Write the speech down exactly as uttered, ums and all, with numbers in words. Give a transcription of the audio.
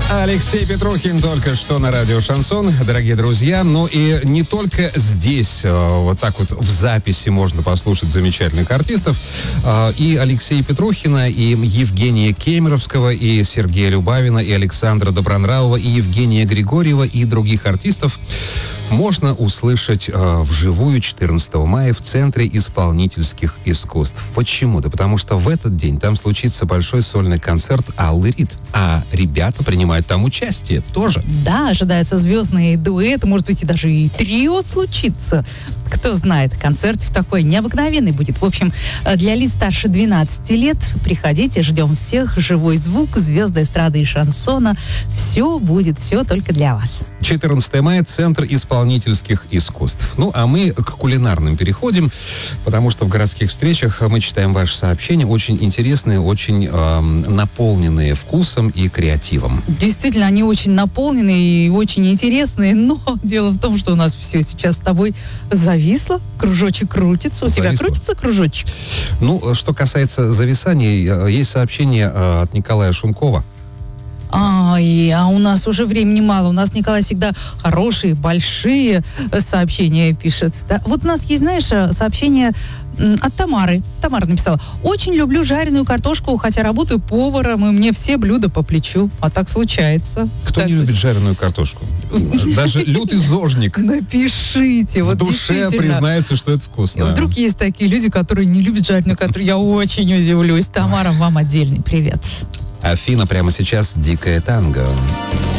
Алексей Петрухин только что на радио «Шансон», дорогие друзья. Ну и не только здесь, вот так вот в записи можно послушать замечательных артистов. И Алексея Петрухина, и Евгения Кемеровского, и Сергея Любавина, и Александра Добронравова, и Евгения Григорьева, и других артистов можно услышать э, вживую четырнадцатого мая в Центре исполнительских искусств. Почему? Да потому что в этот день там случится большой сольный концерт Аллы Рид. А ребята принимают там участие тоже. Да, ожидается звездный дуэт, может быть, и даже и трио случится. Кто знает, концерт такой необыкновенный будет. В общем, для лиц старше двенадцати лет приходите, ждем всех. Живой звук, звезды эстрады и шансона. Все будет, все только для вас. четырнадцатого мая, Центр исполнительских искусств. Ну, а мы к кулинарным переходим, потому что в городских встречах мы читаем ваши сообщения, очень интересные, очень э, наполненные вкусом и креативом. Действительно, они очень наполненные и очень интересные, но дело в том, что у нас все сейчас с тобой зависло, кружочек крутится. У Зависло. тебя крутится кружочек? Ну, что касается зависаний, есть сообщение от Николая Шумкова. А, и, а у нас уже времени мало. У нас Николай всегда хорошие, большие сообщения пишет. Да? Вот у нас есть, знаешь, сообщение от Тамары. Тамара написала: очень люблю жареную картошку, хотя работаю поваром, и мне все блюда по плечу. А так случается. Кто так не любит жареную картошку? Даже лютый зожник напишите. в Вот душе признается, что это вкусно. Вдруг есть такие люди, которые не любят жареную картошку. Я очень удивлюсь. Тамара, вам отдельный привет. Афина, прямо сейчас «Дикое танго».